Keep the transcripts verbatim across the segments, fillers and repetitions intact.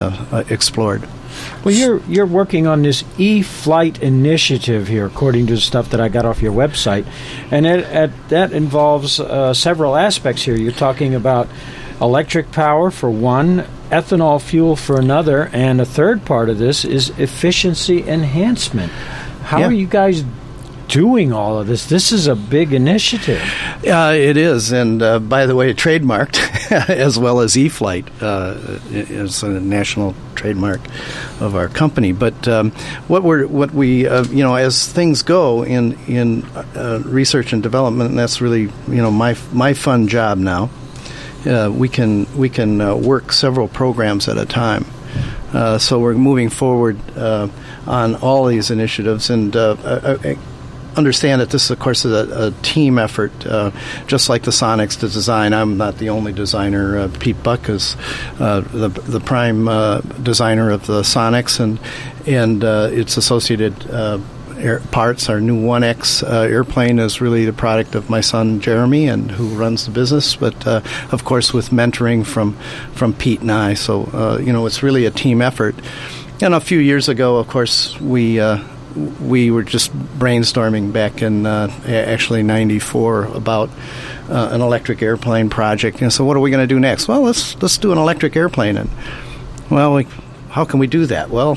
uh, explored. Well, you're you're working on this E-Flight initiative here, according to the stuff that I got off your website, and it, it, that involves uh, several aspects here. You're talking about electric power for one, ethanol fuel for another, and a third part of this is efficiency enhancement. How yeah. are you guys doing all of this? This is a big initiative. Uh, it is, and uh, by the way, trademarked as well as E-Flight uh, is a national trademark of our company. But um, what we're what we uh, you know as things go in in uh, research and development, and that's really you know my my fun job now. Uh, we can we can uh, work several programs at a time. Uh, so we're moving forward uh, on all these initiatives, and uh, I, I understand that this, of course, is a, a team effort, uh, just like the Sonics to design. I'm not the only designer. Uh, Pete Buck is uh, the the prime uh, designer of the Sonics, and and uh, its associated uh, air parts. Our new one X uh, airplane is really the product of my son Jeremy, and who runs the business. But uh, of course, with mentoring from from Pete and I, so uh, you know, it's really a team effort. And a few years ago, of course, we. Uh, We were just brainstorming back in uh, actually ninety-four about uh, an electric airplane project. And so, what are we going to do next? Well, let's let's do an electric airplane. And well, we, how can we do that? Well,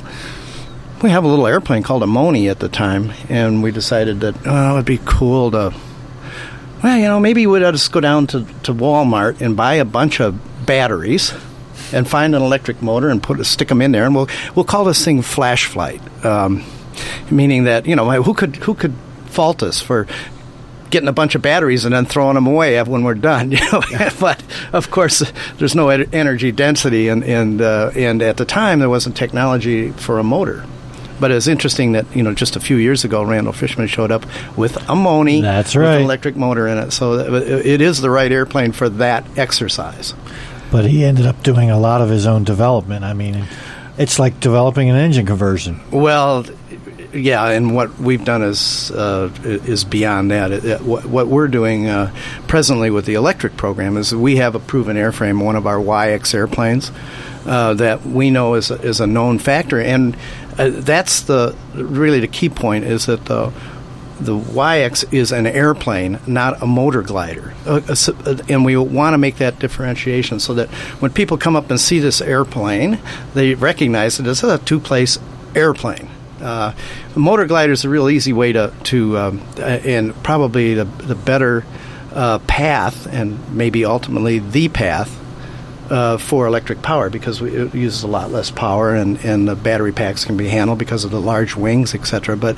we have a little airplane called a Moni at the time, and we decided that oh, it would be cool to. Well, you know, maybe we'd just go down to, to Walmart and buy a bunch of batteries and find an electric motor and put stick them in there, and we'll we'll call this thing Flash Flight. Um, Meaning that, you know, who could who could fault us for getting a bunch of batteries and then throwing them away when we're done? You know, but of course, there's no ed- energy density, and and uh, and at the time there wasn't technology for a motor. But it's interesting that you know just a few years ago, Randall Fishman showed up with a Moni, that's with right, an electric motor in it. So it is the right airplane for that exercise. But he ended up doing a lot of his own development. I mean, it's like developing an engine conversion. Well. Yeah, and what we've done is uh, is beyond that. It, it, what, what we're doing uh, presently with the electric program is we have a proven airframe, one of our Y X airplanes, uh, that we know is a, is a known factor, and uh, that's the really the key point is that the the Y X is an airplane, not a motor glider, uh, uh, and we want to make that differentiation so that when people come up and see this airplane, they recognize that it's a two-place airplane. Uh, motor glider is a real easy way to, to um, and probably the, the better uh, path, and maybe ultimately the path uh, for electric power, because we, it uses a lot less power, and, and the battery packs can be handled because of the large wings, et cetera. But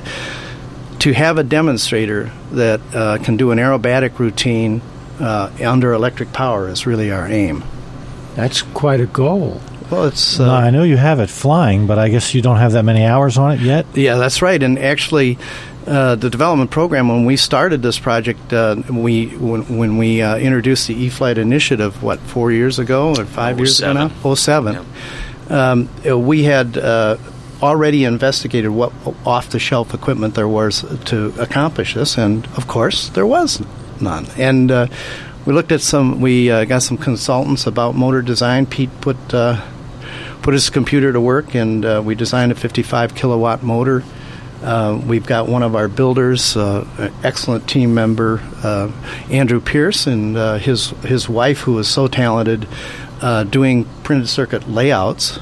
to have a demonstrator that uh, can do an aerobatic routine uh, under electric power is really our aim. That's quite a goal. Well, it's. Uh, no, I know you have it flying, but I guess you don't have that many hours on it yet? Yeah, that's right. And actually, uh, the development program, when we started this project, uh, we when, when we uh, introduced the E-Flight initiative, what, four years ago or five years ago now? oh seven. Yeah. Um, we had uh, already investigated what off-the-shelf equipment there was to accomplish this, and, of course, there was none. And uh, we looked at some, we uh, got some consultants about motor design. Pete put... Uh, put his computer to work, and uh, we designed a fifty-five kilowatt motor. Uh, we've got one of our builders, uh, an excellent team member, uh, Andrew Pierce, and uh, his his wife, who is so talented, uh, doing printed circuit layouts.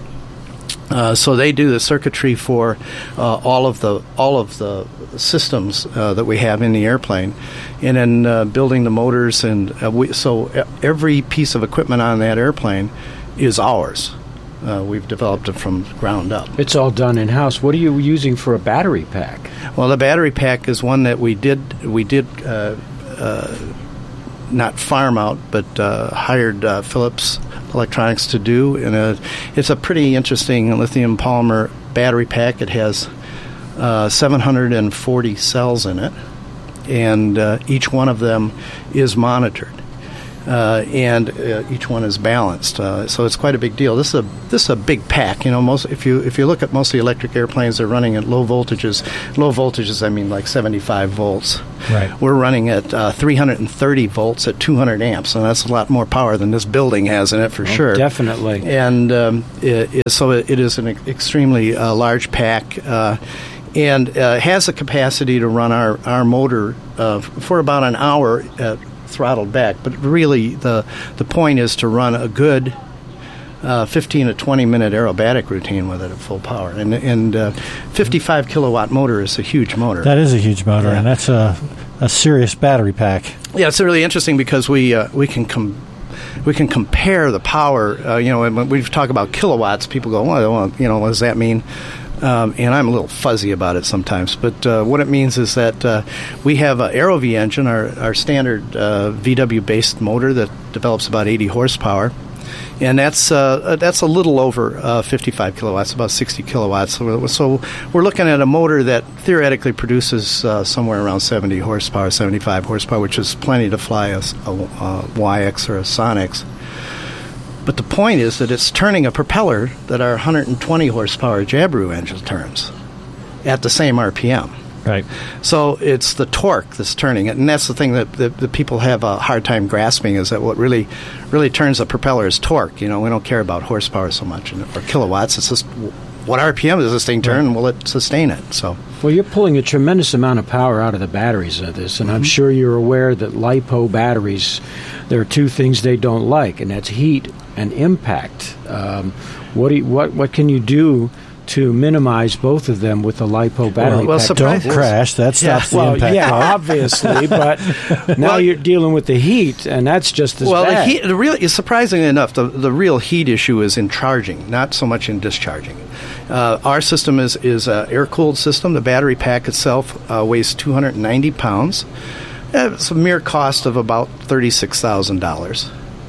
Uh, so they do the circuitry for uh, all of the all of the systems uh, that we have in the airplane, and then uh, building the motors. And uh, we, so every piece of equipment on that airplane is ours. Uh, we've developed it from ground up. It's all done in-house. What are you using for a battery pack? Well, the battery pack is one that we did we did uh, uh, not farm out, but uh, hired uh, Philips Electronics to do. And uh, it's a pretty interesting lithium polymer battery pack. It has uh, seven hundred forty cells in it, and uh, each one of them is monitored. Uh, and uh, each one is balanced, uh, so it's quite a big deal. This is a this is a big pack. You know, most if you if you look at most of the electric airplanes, they're running at low voltages. Low voltages, I mean like seventy-five volts. Right. We're running at uh, three hundred thirty volts at two hundred amps, and that's a lot more power than this building has in it for oh, sure. Definitely. And um, it, it, so it, it is an extremely uh, large pack. Uh, and uh, has the capacity to run our our motor uh, for about an hour. Uh, throttled back, but really the the point is to run a good uh, fifteen to twenty minute aerobatic routine with it at full power, and and uh, fifty-five kilowatt motor is a huge motor. That is a huge motor, yeah. And that's a a serious battery pack. Yeah, it's really interesting because we uh, we can com- we can compare the power. Uh, you know, when we talk about kilowatts, people go, well, you know, what does that mean? Um, and I'm a little fuzzy about it sometimes, but uh, what it means is that uh, we have an AeroV engine, our, our standard uh, V W-based motor that develops about eighty horsepower, and that's uh, that's a little over uh, fifty-five kilowatts, about sixty kilowatts. So we're, so we're looking at a motor that theoretically produces uh, somewhere around seventy horsepower, seventy-five horsepower, which is plenty to fly a, a, a Y X or a Sonex. But the point is that it's turning a propeller that our one hundred twenty horsepower Jabiru engine turns at the same R P M. Right. So it's the torque that's turning it, and that's the thing that the, the people have a hard time grasping, is that what really really turns the propeller is torque. You know, we don't care about horsepower so much or kilowatts. It's just what R P M does this thing turn, right, and will it sustain it? So. Well, you're pulling a tremendous amount of power out of the batteries of this, and mm-hmm. I'm sure you're aware that LiPo batteries, there are two things they don't like, and that's heat and impact. Um, what do you, what what can you do to minimize both of them with the LiPo battery well, pack? Well, don't crash. That stops yeah. the well, impact. Yeah, obviously, but now well, you're dealing with the heat, and that's just as well, bad. Well, the heat, the real, surprisingly enough, the, the real heat issue is in charging, not so much in discharging. Uh, our system is, is an air-cooled system. The battery pack itself uh, weighs two hundred ninety pounds. It's a mere cost of about thirty-six thousand dollars.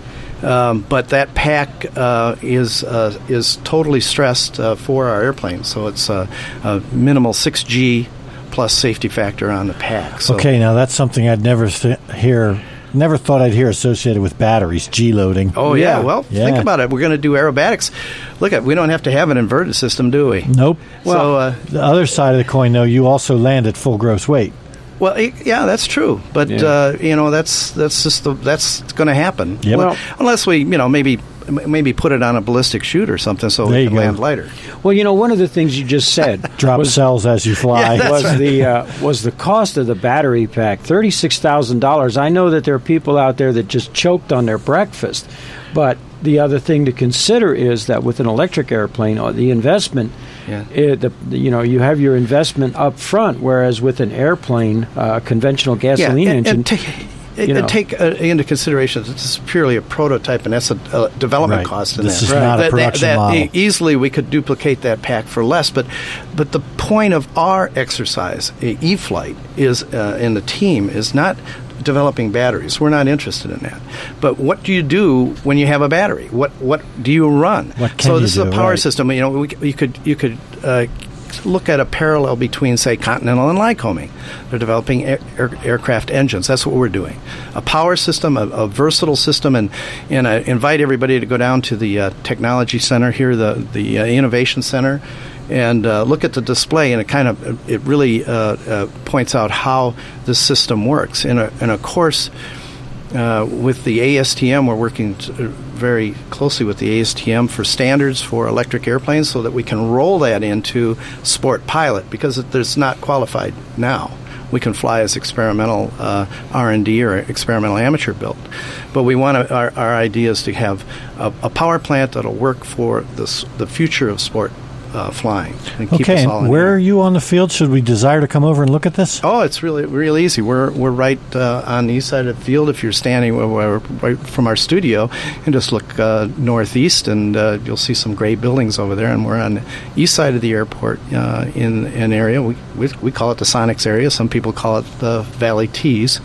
Um, but that pack uh, is uh, is totally stressed uh, for our airplane, so it's a, a minimal six G plus safety factor on the pack. So. Okay, now that's something I'd never th- hear, never thought I'd hear associated with batteries, G loading. Oh yeah, yeah. well yeah. think about it. We're going to do aerobatics. Look at, we don't have to have an inverted system, do we? Nope. Well, so, uh, the other side of the coin, though, you also land at full gross weight. Well, yeah, that's true, but yeah. uh, you know that's that's just the, that's going to happen. Yep. Well, unless we, you know, maybe maybe put it on a ballistic chute or something, so there we can go. land lighter. Well, you know, one of the things you just said drop was, cells as you fly yeah, was right. the uh, was the cost of the battery pack, thirty-six thousand dollars. I know that there are people out there that just choked on their breakfast, but the other thing to consider is that with an electric airplane, the investment, yeah. it, the, you know, you have your investment up front, whereas with an airplane, uh, conventional gasoline yeah, and, engine. And take, you and know. take uh, into consideration that this is purely a prototype, and that's a uh, development right. cost in this that. is right. not that, a production that, that model. Easily we could duplicate that pack for less, but but the point of our exercise, E-Flight, is uh, in the team is not developing batteries. We're not interested in that. But what do you do when you have a battery? What what do you run? What can so you this do? is a power right. system. You know, we, you could you could. Uh, look at a parallel between, say, Continental and Lycoming. They're developing air, air, aircraft engines. That's what we're doing. A power system, a, a versatile system, and, and I invite everybody to go down to the uh, Technology Center here, the, the uh, Innovation Center, and uh, look at the display, and it kind of, it really uh, uh, points out how this system works. And, uh, and of course, Uh, with the A S T M, we're working t- very closely with the A S T M for standards for electric airplanes so that we can roll that into Sport Pilot, because it, it's not qualified now. We can fly as experimental uh, R and D or experimental amateur built. But we want to, our, our idea is to have a, a power plant that will work for this, the future of sport Uh, flying. And keep okay, us all in where here. are you on the field? Should we desire to come over and look at this? Oh, it's really real easy. We're we're right uh, on the east side of the field. If you're standing we're right from our studio, and just look uh, northeast, and uh, you'll see some great buildings over there. And we're on the east side of the airport uh, in an area we, we we call it the Sonics area. Some people call it the Valley Tees.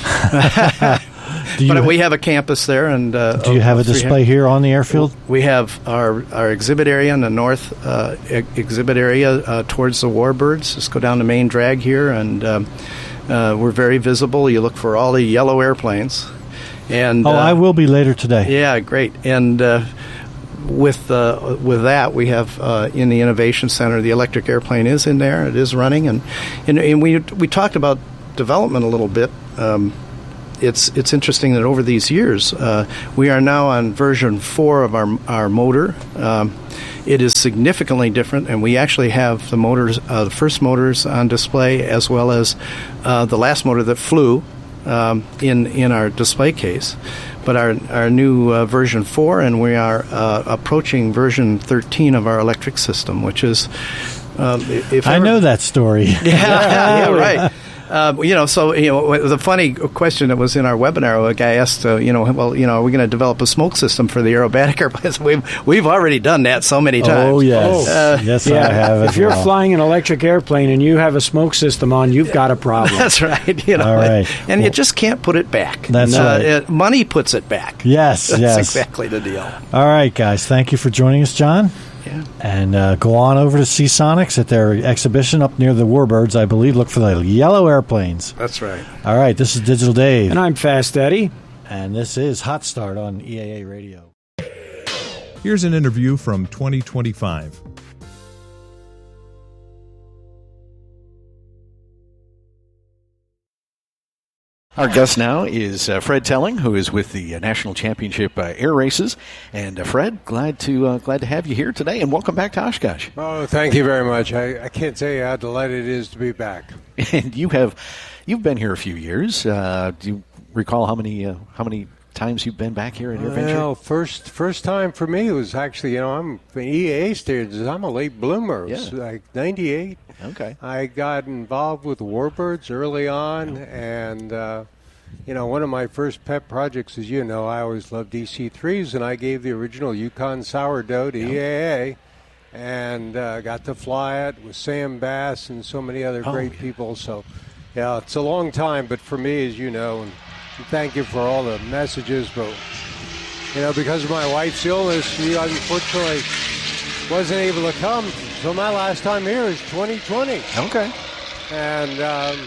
But ha- we have a campus there, and uh, do you have a display here on the airfield? We have our our exhibit area in the north uh, e- exhibit area uh, towards the Warbirds. Just go down the main drag here, and um, uh, we're very visible. You look for all the yellow airplanes, And oh, uh, I will be later today. Yeah, great. And uh, with uh, with that, we have uh, in the Innovation Center, the electric airplane is in there. It is running, and and, and we we talked about development a little bit. Um, it's it's interesting that over these years, uh, we are now on version four of our our motor. Um, it is significantly different, and we actually have the motors, uh, the first motors on display, as well as uh, the last motor that flew um, in in our display case. But our our new uh, version four, and we are uh, approaching version thirteen of our electric system, which is. Um, if I ever, know that story. Yeah, yeah, right. Uh, you know, so you know, the funny question that was in our webinar, a guy asked, uh, you know, well, you know, are we going to develop a smoke system for the aerobatic airplanes? We've we've already done that so many times. Oh yes, uh, yes, yeah. I have. If as you're well. flying an electric airplane and you have a smoke system on, you've got a problem. That's right. You know, All right. and well, you just can't put it back. That's uh, right. It, money puts it back. Yes, that's yes, exactly the deal. All right, guys, thank you for joining us, John. Yeah. And uh, go on over to Seasonics at their exhibition up near the Warbirds, I believe. Look for the yellow airplanes. That's right. All right, this is Digital Dave. And I'm Fast Eddie. And this is Hot Start on E A A Radio. Here's an interview from twenty twenty-five. Our guest now is uh, Fred Telling, who is with the uh, National Championship uh, Air Races. And uh, Fred, glad to uh, glad to have you here today, and welcome back to Oshkosh. Oh, thank you very much. I, I can't tell you how delighted it is to be back. And you have you've been here a few years. Uh, do you recall how many uh, how many times you've been back here at AirVenture? Well, first first time for me was actually, you know, I'm in E A A standards. I'm a late bloomer. It was Yeah. like ninety-eight. Okay. I got involved with the Warbirds early on, and uh, you know, one of my first pet projects, as you know, I always loved D C threes, and I gave the original Yukon Sourdough to E A A, and uh, got to fly it with Sam Bass and so many other Oh, great yeah. people. So, yeah, it's a long time, but for me, as you know, and thank you for all the messages, but you know, because of my wife's illness, she unfortunately wasn't able to come. So my last time here is twenty twenty. Okay. And um,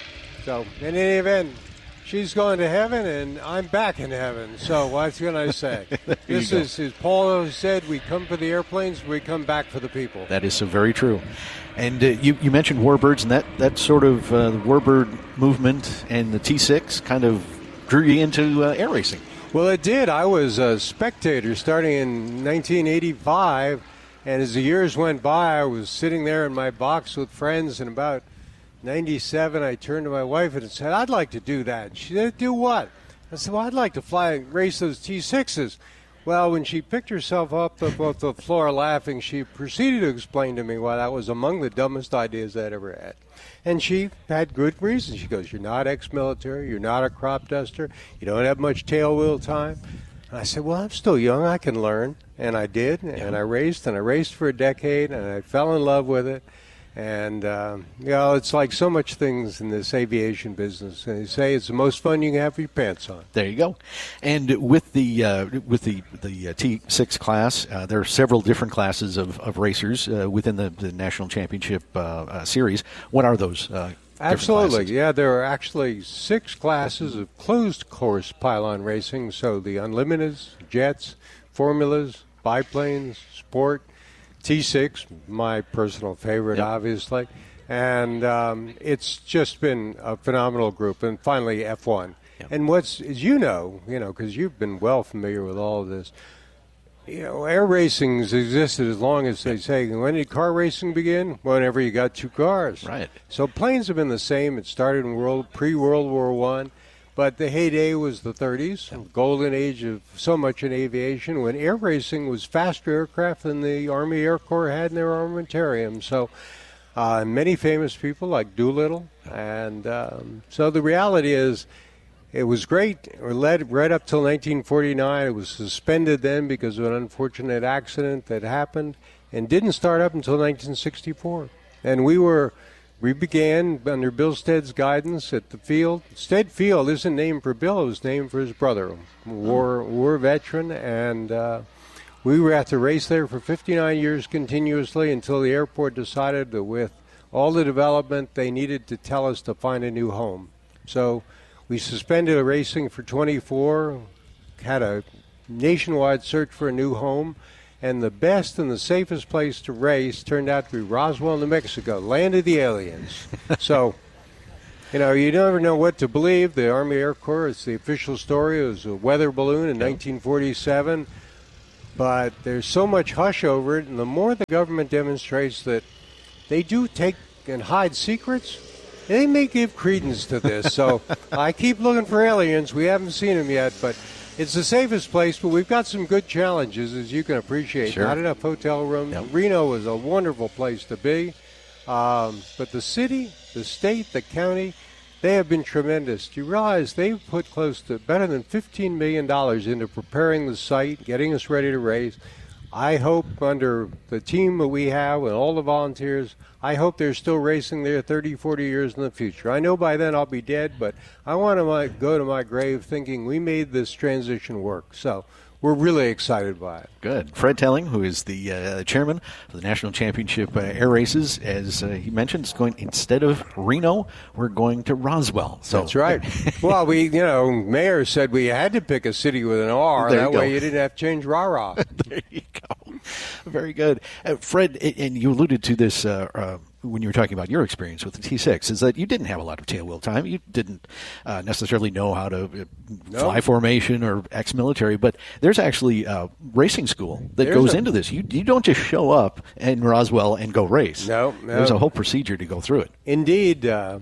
so, in any event, she's going to heaven, and I'm back in heaven. So, what can I say? This go. is, as Paul always said, we come for the airplanes, we come back for the people. That is so very true. And uh, you, you mentioned Warbirds, and that, that sort of uh, the Warbird movement and the T six kind of drew you into uh, air racing. Well, it did. I was a spectator starting in nineteen eighty-five, and as the years went by, I was sitting there in my box with friends, and about ninety-seven, I turned to my wife and said, I'd like to do that. And she said, do what? I said, well, I'd like to fly and race those T sixes. Well, when she picked herself up off the floor laughing, she proceeded to explain to me why that was among the dumbest ideas I'd ever had. And she had good reason. She goes, you're not ex-military, you're not a crop duster, you don't have much tail wheel time. And I said, well, I'm still young, I can learn. And I did, and I raced, and I raced for a decade, and I fell in love with it. And, um, you know, it's like so much things in this aviation business. And they say it's the most fun you can have with your pants on. There you go. And with the uh, with the the uh, T six class, uh, there are several different classes of, of racers uh, within the, the National Championship uh, uh, series. What are those uh, different Absolutely. classes? Yeah, there are actually six classes of closed course pylon racing. So the Unlimiteds, Jets, Formulas, Biplanes, Sport, T six, my personal favorite, Yep. obviously. And um, it's just been a phenomenal group. And finally, F one. Yep. And what's, as you know, you know, because you've been well familiar with all of this, you know, air racing's existed as long as they say. When did car racing begin? Whenever you got two cars. Right. So planes have been the same. It started in world pre-World War One. But the heyday was the thirties, golden age of so much in aviation, when air racing was faster aircraft than the Army Air Corps had in their armamentarium. So uh, many famous people like Doolittle. And um, so the reality is it was great. It led right up till nineteen forty-nine. It was suspended then because of an unfortunate accident that happened and didn't start up until nineteen sixty-four. And we were... We began under Bill Stead's guidance at the field. Stead Field isn't named for Bill; it was named for his brother, war war veteran, and uh, we were at the race there for fifty-nine years continuously until the airport decided that with all the development, they needed to tell us to find a new home. So We suspended racing for twenty-four, had a nationwide search for a new home, and the best and the safest place to race turned out to be Roswell, New Mexico, land of the aliens. So, you know, you never know what to believe. The Army Air Corps, it's the official story. It was a weather balloon in nineteen forty-seven. But there's so much hush over it, and the more the government demonstrates that they do take and hide secrets, they may give credence to this. So I keep looking for aliens. We haven't seen them yet, but it's the safest place. But we've got some good challenges, as you can appreciate. Sure. Not enough hotel rooms. Yep. Reno is a wonderful place to be. Um, but the city, the state, the county, they have been tremendous. Do you realize they've put close to better than fifteen million dollars into preparing the site, getting us ready to race? I hope under the team that we have and all the volunteers, I hope they're still racing there thirty, forty years in the future. I know by then I'll be dead, but I want to go to my grave thinking we made this transition work. So we're really excited by it. Good. Fred Telling, who is the uh, chairman of the National Championship uh, Air Races, as uh, he mentioned, is going, instead of Reno, we're going to Roswell. So that's right. Well, we, you know, Mayor said we had to pick a city with an R. There that you go. way you didn't have to change rah-rah. There you go. Very good. Uh, Fred, and you alluded to this uh, uh, when you were talking about your experience with the T six, is that you didn't have a lot of tailwheel time. You didn't uh, necessarily know how to uh, No. fly formation or ex-military, but there's actually a racing school that There's goes a- into this. You you don't just show up in Roswell and go race. No, no. There's a whole procedure to go through it. Indeed, uh,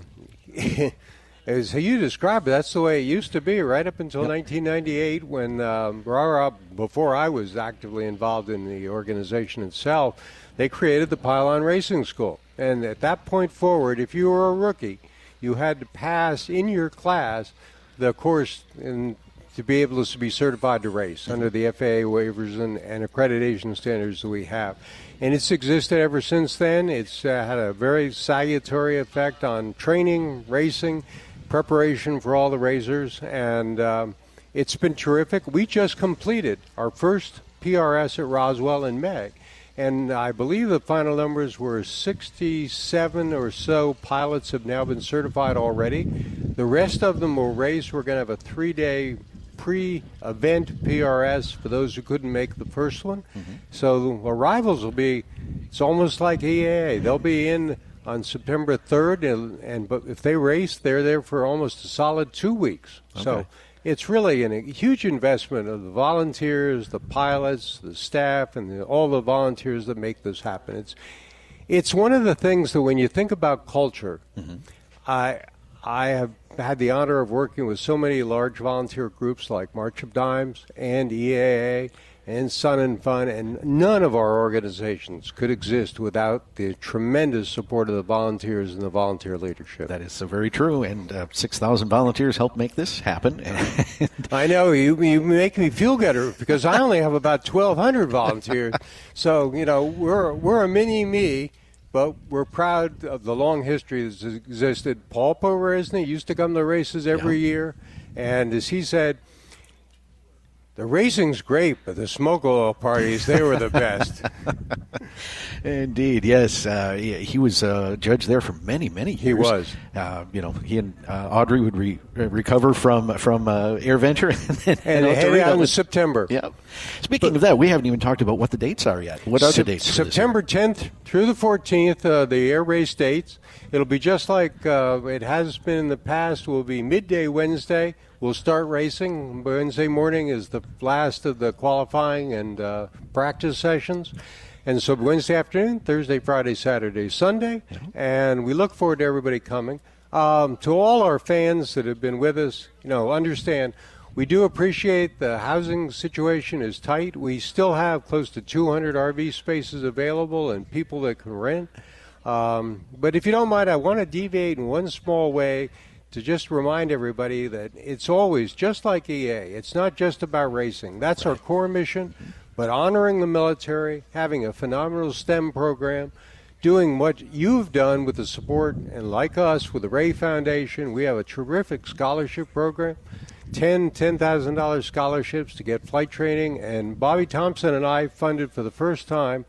as you described it, that's the way it used to be right up until Yep. nineteen ninety-eight when um, rah-rah, before I was actively involved in the organization itself, they created the Pylon Racing School. And at that point forward, if you were a rookie, you had to pass in your class the course in, to be able to be certified to race under the F A A waivers and, and accreditation standards that we have. And it's existed ever since then. It's uh, had a very salutary effect on training, racing, preparation for all the racers, and um, it's been terrific. We just completed our first P R S at Roswell in May. And I believe the final numbers were sixty-seven or so pilots have now been certified already. The rest of them will race. We're going to have a three-day pre-event P R S for those who couldn't make the first one. Mm-hmm. So the arrivals will be, it's almost like E A A. They'll be in on September third, and, and but if they race, they're there for almost a solid two weeks. Okay. So it's really an, a huge investment of the volunteers, the pilots, the staff, and the, all the volunteers that make this happen. It's it's one of the things that when you think about culture, mm-hmm. I I have had the honor of working with so many large volunteer groups like March of Dimes and E A A and Sun and Fun, and none of our organizations could exist without the tremendous support of the volunteers and the volunteer leadership. That is so very true, and uh, six thousand volunteers helped make this happen. I know, you, you make me feel better because I only have about twelve hundred volunteers. So, you know, we're, we're a mini-me, but we're proud of the long history that's existed. Paul Poveresny used to come to races every Yeah. year, and as he said, the racing's great, but the smoke oil parties, they were the best. Indeed, yes. Uh, he, he was a judge there for many, many years. He was. Uh, you know, he and uh, Audrey would re- recover from from uh, AirVenture. And, then And head they headed out in September. Yeah. Speaking but, of that, we haven't even talked about what the dates are yet. What are Sep- the dates? September tenth through the fourteenth, uh, the air race dates. It'll be just like uh, it has been in the past. Will be midday Wednesday. We'll start racing. Wednesday morning is the last of the qualifying and uh, practice sessions. And so Wednesday afternoon, Thursday, Friday, Saturday, Sunday. Mm-hmm. And we look forward to everybody coming. Um, to all our fans that have been with us, you know, understand we do appreciate the housing situation is tight. We still have close to two hundred R V spaces available and people that can rent. Um, but if you don't mind, I want to deviate in one small way to just remind everybody that it's always just like E A. It's not just about racing. That's our core mission, but honoring the military, having a phenomenal STEM program, doing what you've done with the support, and like us with the Ray Foundation, we have a terrific scholarship program, ten ten thousand dollars scholarships to get flight training, and Bobby Thompson and I funded for the first time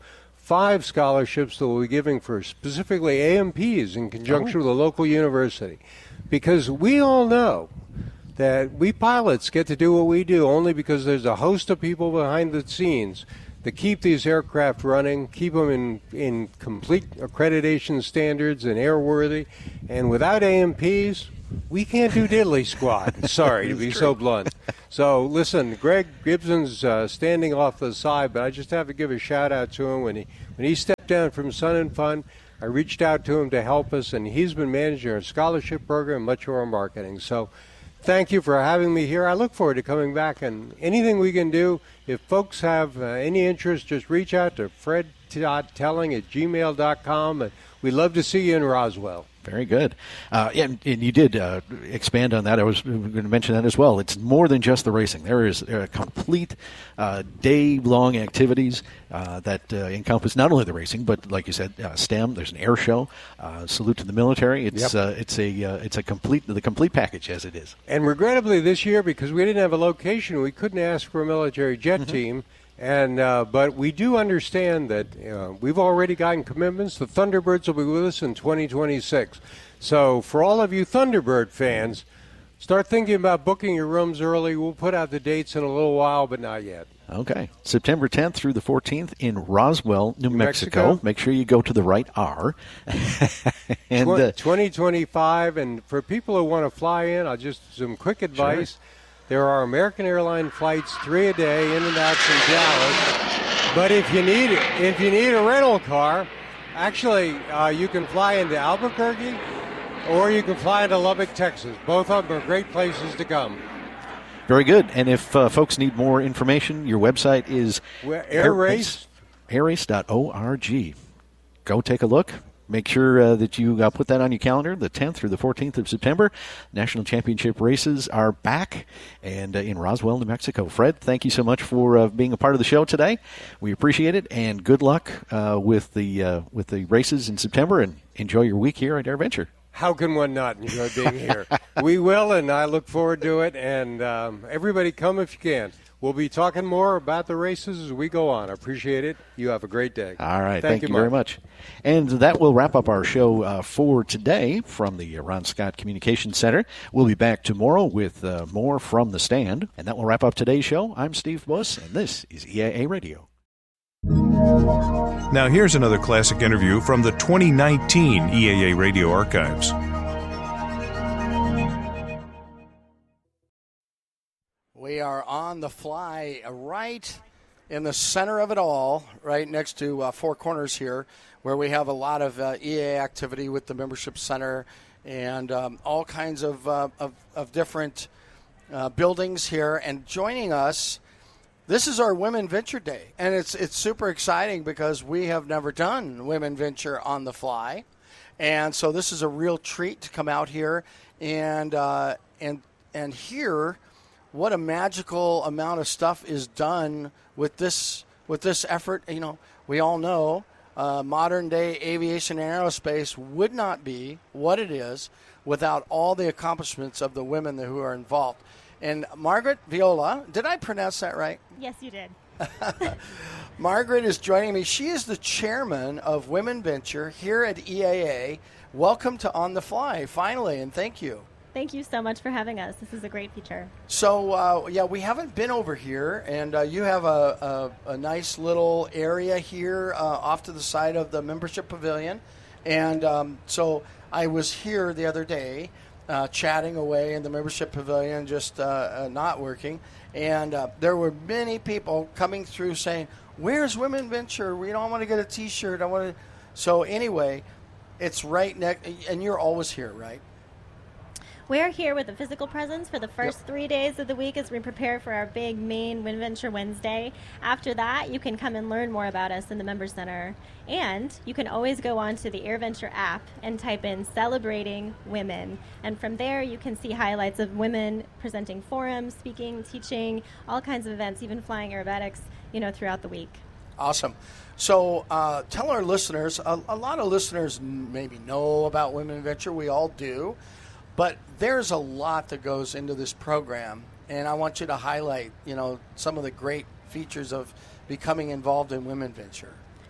five scholarships that we'll be giving for specifically A M Ps in conjunction oh. with a local university. Because we all know that we pilots get to do what we do only because there's a host of people behind the scenes that keep these aircraft running, keep them in, in complete accreditation standards and airworthy. And without A M Ps, we can't do diddly squat. Sorry to be true. so blunt. So, listen, Greg Gibson's uh, standing off the side, but I just have to give a shout-out to him. When he, when he stepped down from Sun and Fun, I reached out to him to help us, and he's been managing our scholarship program, much of our marketing. So, thank you for having me here. I look forward to coming back, and anything we can do, if folks have uh, any interest, just reach out to fred telling at gmail dot com, and we'd love to see you in Roswell. Very good. Uh, and, and you did uh, expand on that. I was going to mention that as well. It's more than just the racing. There is uh, complete uh, day-long activities uh, that uh, encompass not only the racing, but like you said, uh, STEM. There's an air show. Uh, salute to the military. It's yep. uh, it's a uh, it's a complete the complete package as it is. And regrettably, this year, because we didn't have a location, we couldn't ask for a military jet mm-hmm. team. And uh, but we do understand that uh, we've already gotten commitments. The Thunderbirds will be with us in twenty twenty-six. So for all of you Thunderbird fans, start thinking about booking your rooms early. We'll put out the dates in a little while, but not yet. Okay. September tenth through the fourteenth in Roswell, New, New Mexico. Mexico. Make sure you go to the right R. and uh, twenty twenty-five, and for people who want to fly in, I'll just some quick advice. Sure. There are American Airlines flights, three a day, in and out from Dallas. But if you need if you need a rental car, actually uh, you can fly into Albuquerque, or you can fly into Lubbock, Texas. Both of them are great places to come. Very good. And if uh, folks need more information, your website is Air Race. air race dot org. Go take a look. Make sure uh, that you uh, put that on your calendar, the tenth through the fourteenth of September. National Championship races are back and uh, in Roswell, New Mexico. Fred, thank you so much for uh, being a part of the show today. We appreciate it, and good luck uh, with the uh, with the races in September, and enjoy your week here at AirVenture. How can one not enjoy being here? We will, and I look forward to it, and um, everybody come if you can. We'll be talking more about the races as we go on. I appreciate it. You have a great day. All right. Thank, Thank you, you very much. And that will wrap up our show uh, for today from the Ron Scott Communications Center. We'll be back tomorrow with uh, more from the stand. And that will wrap up today's show. I'm Steve Buss, and this is E A A Radio. Now here's another classic interview from the twenty nineteen E A A Radio archives. We are on the fly right in the center of it all, right next to uh, Four Corners here, where we have a lot of uh, E A A activity with the membership center and um, all kinds of, uh, of, of different uh, buildings here. And joining us, this is our Women Venture Day, and it's it's super exciting because we have never done Women Venture on the fly, and so this is a real treat to come out here and uh, and and hear what a magical amount of stuff is done with this with this effort. You know, we all know uh, modern day aviation and aerospace would not be what it is without all the accomplishments of the women who are involved. And Margaret Viola, did I pronounce that right? Yes, you did. Margaret is joining me. She is the chairman of Women Venture here at E A A. Welcome to On the Fly, finally, and thank you. Thank you so much for having us. This is a great feature. So, uh, yeah, we haven't been over here, and uh, you have a, a, a nice little area here uh, off to the side of the membership pavilion. And um, so I was here the other day uh, chatting away in the membership pavilion, just uh, uh, not working. And uh, there were many people coming through saying, where's Women Venture? We don't want to get a T-shirt. I want to. So anyway, it's right next, and you're always here, right? We're here with a physical presence for the first Yep. three days of the week as we prepare for our big main Women Venture Wednesday. After that, you can come and learn more about us in the Member Center. And you can always go on to the AirVenture app and type in Celebrating Women. And from there, you can see highlights of women presenting forums, speaking, teaching, all kinds of events, even flying aerobatics, you know, throughout the week. Awesome. So uh, tell our listeners, a, a lot of listeners maybe know about Women Venture. We all do. But there's a lot that goes into this program, and I want you to highlight, you know, some of the great features of becoming involved in Women Venture.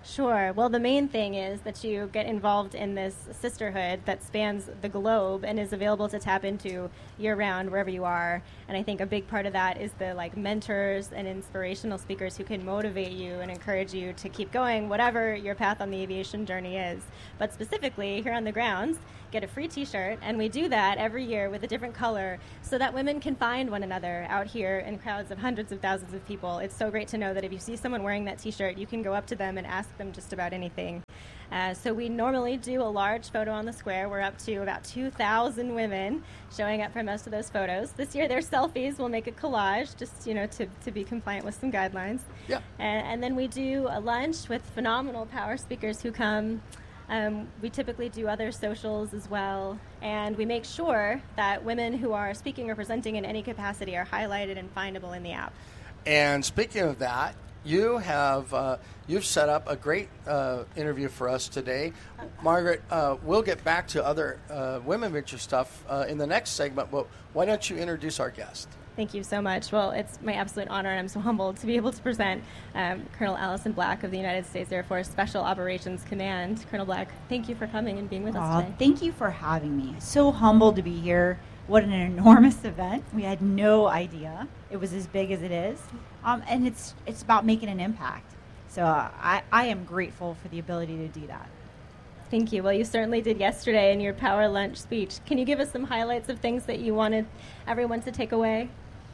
Sure. Well, the main thing is that you get involved in this sisterhood that spans the globe and is available to tap into year-round wherever you are. And I think a big part of that is the like mentors and inspirational speakers who can motivate you and encourage you to keep going, whatever your path on the aviation journey is. But specifically here on the grounds, get a free T-shirt, and we do that every year with a different color so that women can find one another out here in crowds of hundreds of thousands of people. It's so great to know that if you see someone wearing that T-shirt, you can go up to them and ask them just about anything. Uh, so we normally do a large photo on the square. We're up to about two thousand women showing up for most of those photos. This year, their selfies. We'll make a collage just, you know, to, to be compliant with some guidelines. Yeah. And, and then we do a lunch with phenomenal power speakers who come. Um, we typically do other socials as well, and we make sure that women who are speaking or presenting in any capacity are highlighted and findable in the app. And speaking of that, you have uh, you've set up a great uh, interview for us today. Margaret, uh, we'll get back to other uh, Women Venture stuff uh, in the next segment, but why don't you introduce our guest? Thank you so much. Well, it's my absolute honor, and I'm so humbled to be able to present um, Colonel Allison Black of the United States Air Force Special Operations Command. Colonel Black, thank you for coming and being with Aww, us today. Thank you for having me. So humbled to be here. What an enormous event. We had no idea it was as big as it is. Um, and it's it's about making an impact. So uh, I, I am grateful for the ability to do that. Thank you. Well, you certainly did yesterday in your Power Lunch speech. Can you give us some highlights of things that you wanted everyone to take away?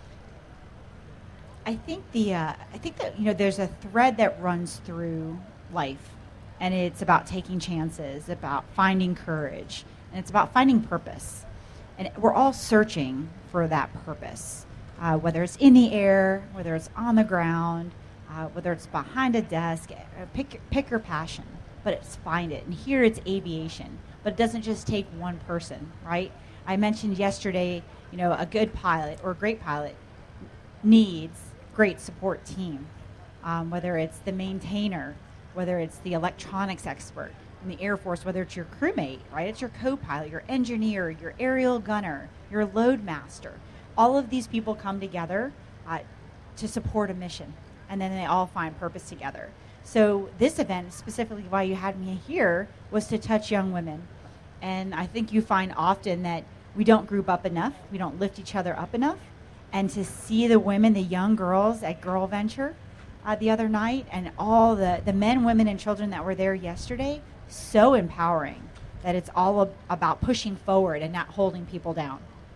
I think the uh, I think that you know there's a thread that runs through life, and it's about taking chances, about finding courage, and it's about finding purpose. And we're all searching for that purpose, uh, whether it's in the air, whether it's on the ground, uh, whether it's behind a desk. Uh, pick pick your passion, but it's find it. And here it's aviation, but it doesn't just take one person, right? I mentioned yesterday, you know, a good pilot or a great pilot needs great support team, um, whether it's the maintainer, whether it's the electronics expert in the Air Force, whether it's your crewmate, right? It's your co-pilot, your engineer, your aerial gunner, your load master. All of these people come together uh, to support a mission, and then they all find purpose together. So this event, specifically why you had me here, was to touch young women. And I think you find often that we don't group up enough, we don't lift each other up enough. And to see the women, the young girls at Girl Venture uh, the other night, and all the, the men, women, and children that were there yesterday, so empowering that it's all ab- about pushing forward and not holding people down.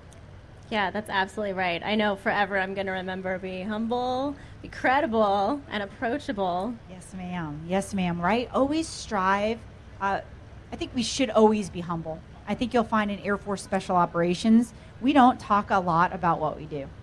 Yeah, that's absolutely right. I know forever I'm going to remember be humble, be credible, and approachable. Yes, ma'am. Yes, ma'am. Right? Always strive. Uh, I think we should always be humble. I think you'll find in Air Force Special Operations, we don't talk a lot about what we do.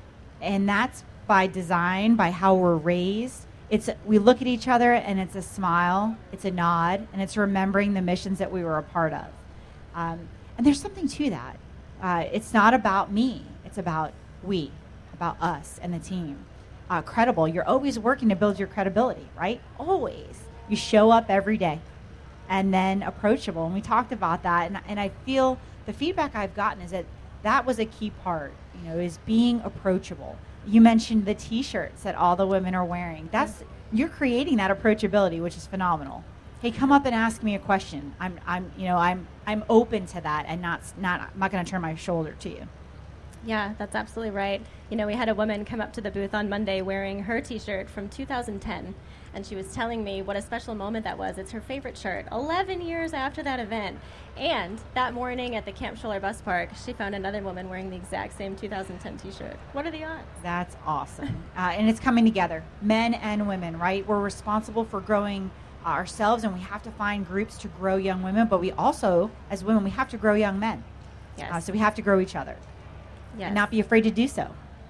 And that's by design, by how we're raised. It's we look at each other and it's a smile, it's a nod, and it's remembering the missions that we were a part of. Um, and there's something to that. Uh, it's not about me. It's about we, about us and the team. Uh, credible. You're always working to build your credibility, right? Always. You show up every day. And then approachable. And we talked about that. And, and I feel the feedback I've gotten is that that was a key part, you know, is being approachable. You mentioned the T-shirts that all the women are wearing. That's you're creating that approachability, which is phenomenal. Hey, come up and ask me a question. I'm, I'm, you know, I'm, I'm open to that, and not, not, I'm not going to turn my shoulder to you. Yeah, that's absolutely right. You know, we had a woman come up to the booth on Monday wearing her T-shirt from two thousand ten, and she was telling me what a special moment that was. It's her favorite shirt, eleven years after that event. And that morning at the Camp Scholler Bus Park, she found another woman wearing the exact same two thousand ten T-shirt. What are the odds? That's awesome. uh, and it's coming together, men and women, right? We're responsible for growing uh, ourselves, and we have to find groups to grow young women, but we also, as women, we have to grow young men. Yes. Uh, so we have to grow each other. Yes. And not be afraid to do so.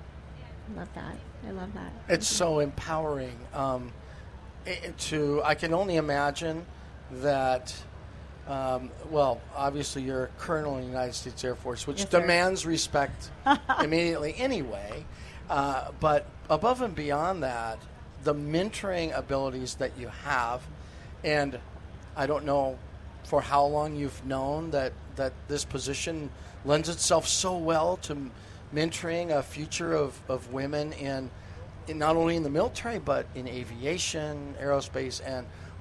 I love that. I love that. It's so empowering. Um, it, to I can only imagine that. Um, well, obviously you're a colonel in the United States Air Force, which yes, sir. demands respect immediately anyway. Uh, but above and beyond that, the mentoring abilities that you have, and I don't know for how long you've known that, that this position lends itself so well to mentoring a future of, of women in, in not only in the military but in aviation, aerospace, and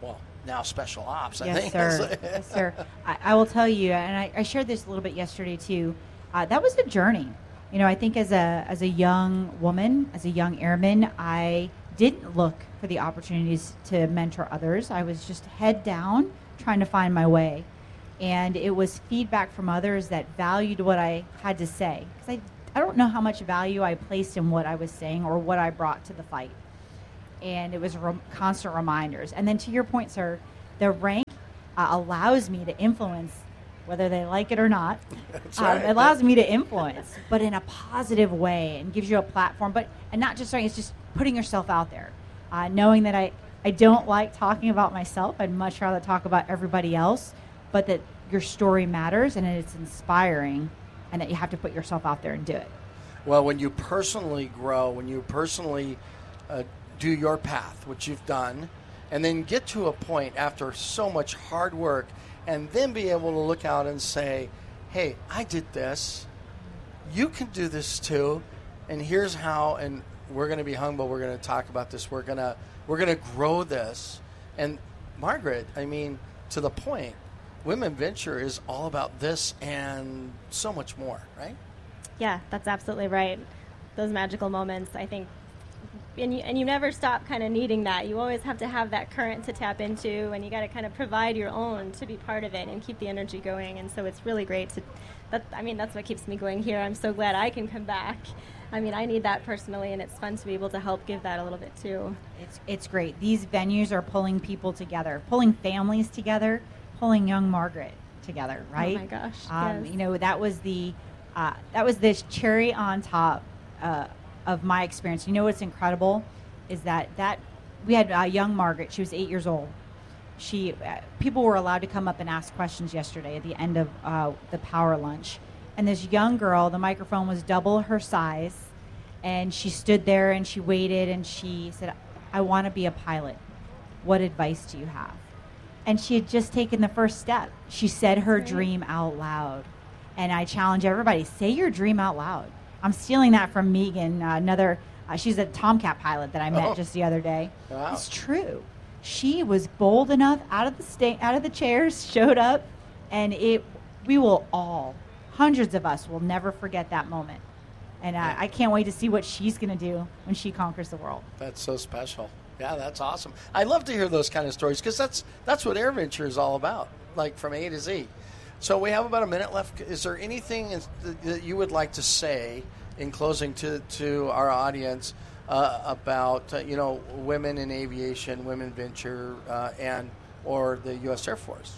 well, now Special Ops, I yes, think. Sir. yes, sir. I, I will tell you, and I, I shared this a little bit yesterday too. Uh, that was a journey. You know, I think as a as a young woman, as a young airman, I didn't look for the opportunities to mentor others. I was just head down, trying to find my way. And it was feedback from others that valued what I had to say. Because I, I don't know how much value I placed in what I was saying or what I brought to the fight. And it was re- constant reminders. And then to your point, sir, the rank uh, allows me to influence, whether they like it or not. That's um, right. It allows me to influence, but in a positive way, and gives you a platform. But and not just saying, it's just putting yourself out there, uh, knowing that I, I don't like talking about myself. I'd much rather talk about everybody else, but that your story matters and it's inspiring, and that you have to put yourself out there and do it. Well, when you personally grow, when you personally uh, do your path, which you've done, and then get to a point after so much hard work, and then be able to look out and say, hey, I did this. You can do this too. And here's how, and we're going to be humble. We're going to talk about this. We're going to we're going to grow this. And Margaret, I mean, to the point, Women Venture is all about this and so much more, right? Yeah, that's absolutely right. Those magical moments, I think, and you, and you never stop kind of needing that. You always have to have that current to tap into, and you got to kind of provide your own to be part of it and keep the energy going. And so it's really great to, that, I mean, that's what keeps me going here. I'm so glad I can come back. I mean, I need that personally, and it's fun to be able to help give that a little bit too. It's it's great. These venues are pulling people together, pulling families together, pulling young Margaret together, right? Oh my gosh, um, yes. You know, that was the uh, that was this cherry on top uh, of my experience. You know what's incredible is that that we had uh, young Margaret. She was eight years old. She uh, people were allowed to come up and ask questions yesterday at the end of uh, the power lunch, and this young girl, the microphone was double her size, and she stood there and she waited and she said, "I want to be a pilot. What advice do you have?" And she had just taken the first step. She said her Right. dream out loud. And I challenge everybody, say your dream out loud. I'm stealing that from Megan, uh, another, uh, she's a Tomcat pilot that I met Oh. just the other day. Wow. It's true. She was bold enough, out of the sta- out of the chairs, showed up, and it. we will all, hundreds of us, will never forget that moment. And uh, I can't wait to see what she's going to do when she conquers the world. That's so special. Yeah, that's awesome. I love to hear those kind of stories because that's that's what AirVenture is all about, like from A to Z. So we have about a minute left. Is there anything is- that you would like to say in closing to, to our audience uh, about uh, you know women in aviation, Women Venture, uh, and or the U S Air Force?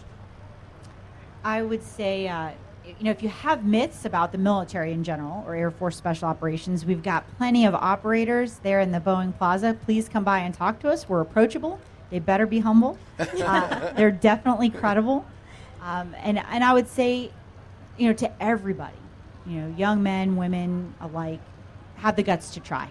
I would say, uh, you know, if you have myths about the military in general or Air Force Special Operations, we've got plenty of operators there in the Boeing Plaza. Please come by and talk to us. We're approachable. They better be humble. Uh, they're definitely credible. Um, and, and I would say, you know, to everybody, you know, young men, women alike, have the guts to try.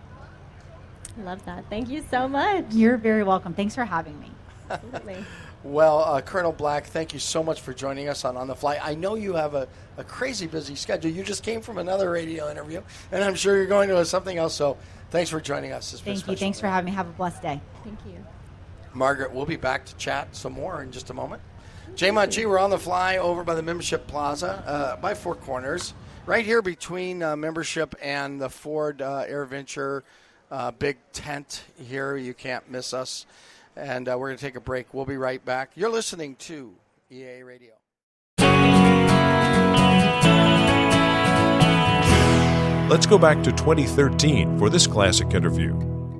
Love that. Thank you so much. You're very welcome. Thanks for having me. Absolutely. Well, uh, Colonel Black, thank you so much for joining us on On the Fly. I know you have a, a crazy busy schedule. You just came from another radio interview, and I'm sure you're going to something else. So thanks for joining us. It's been Thank you. special. Thanks for having me. Have a blessed day. Thank you. Margaret, we'll be back to chat some more in just a moment. J-Mod G, we're on the fly over by the Membership Plaza, uh, by Four Corners, right here between uh, Membership and the Ford uh, AirVenture uh, big tent here. You can't miss us. And uh, we're going to take a break. We'll be right back. You're listening to E A A Radio. Let's go back to twenty thirteen for this classic interview.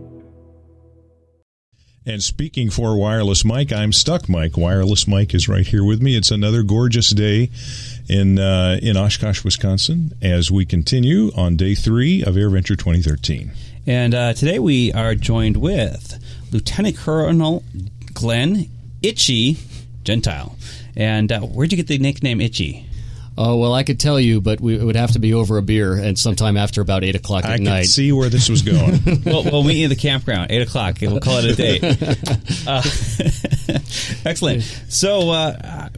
And speaking for Wireless Mike, I'm stuck, Mike. Wireless Mike is right here with me. It's another gorgeous day in uh, in Oshkosh, Wisconsin, as we continue on day three of AirVenture twenty thirteen. And uh, today we are joined with Lieutenant Colonel Glenn Itchy Gentile. And uh, where'd you get the nickname Itchy? Oh, well, I could tell you, but we, it would have to be over a beer and sometime after about eight o'clock at I night. I could see where this was going. Well, we'll meet you at the campground, eight o'clock. We'll call it a day. Uh, excellent. So, uh,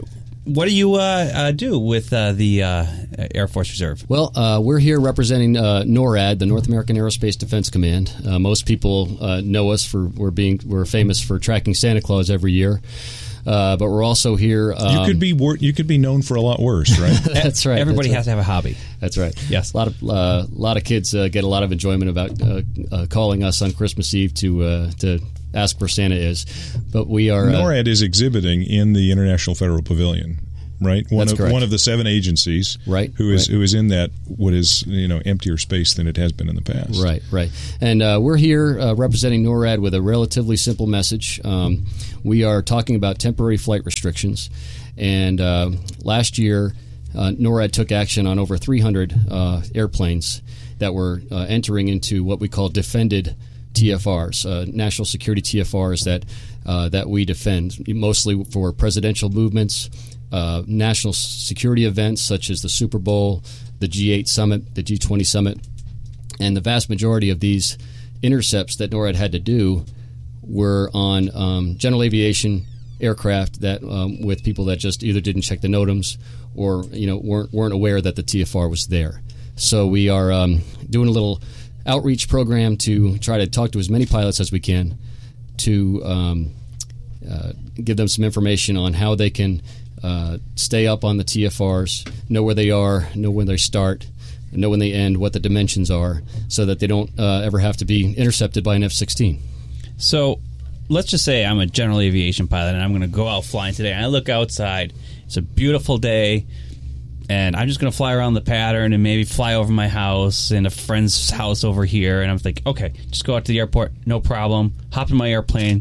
what do you uh, uh, do with uh, the uh, Air Force Reserve? Well, uh, we're here representing uh, NORAD, the North American Aerospace Defense Command. Uh, most people uh, know us for we're being we're famous for tracking Santa Claus every year. Uh, but we're also here. Um, you could be wor- you could be known for a lot worse, right? That's right. Everybody that's has right. to have a hobby. That's right. Yes, a lot of uh, a lot of kids uh, get a lot of enjoyment about uh, uh, calling us on Christmas Eve to uh, to ask where Santa is. But we are. Uh, NORAD is exhibiting in the International Federal Pavilion. Right, one That's of correct. one of the seven agencies, right, who is right. who is in that what is you know emptier space than it has been in the past. Right, right, and uh, we're here uh, representing NORAD with a relatively simple message. Um, we are talking about temporary flight restrictions, and uh, last year uh, NORAD took action on over three hundred uh, airplanes that were uh, entering into what we call defended T F Rs, uh, national security T F Rs that uh, that we defend, mostly for presidential movements. Uh, national security events such as the Super Bowl, the G eight summit, the G twenty summit, and the vast majority of these intercepts that NORAD had to do were on um, general aviation aircraft that um, with people that just either didn't check the NOTAMs or you know weren't weren't aware that the T F R was there. So we are um, doing a little outreach program to try to talk to as many pilots as we can to um, uh, give them some information on how they can Uh, stay up on the T F Rs, know where they are, know when they start, know when they end, what the dimensions are, so that they don't uh, ever have to be intercepted by an F sixteen. So let's just say I'm a general aviation pilot and I'm going to go out flying today. And I look outside. It's a beautiful day, and I'm just going to fly around the pattern and maybe fly over my house and a friend's house over here. And I'm thinking, okay, just go out to the airport, no problem, hop in my airplane,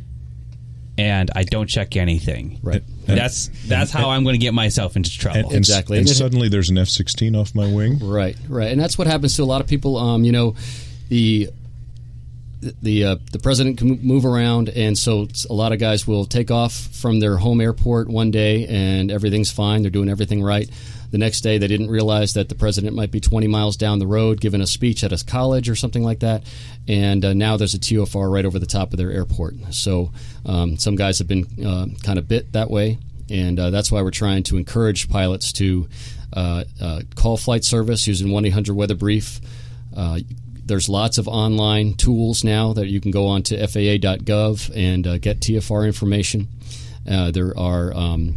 and I don't check anything. Right. And that's that's how I'm going to get myself into trouble. And, and, exactly. And suddenly there's an F sixteen off my wing. Right, right. And that's what happens to a lot of people. Um, you know, the the uh, the president can move around, and so a lot of guys will take off from their home airport one day, and everything's fine. They're doing everything right. The next day, they didn't realize that the president might be twenty miles down the road giving a speech at a college or something like that, and uh, now there's a T F R right over the top of their airport. So um, some guys have been uh, kind of bit that way, and uh, that's why we're trying to encourage pilots to uh, uh, call flight service using one eight hundred weather brief. Uh, there's lots of online tools now that you can go on to F A A dot gov and uh, get T F R information. Uh, there are um,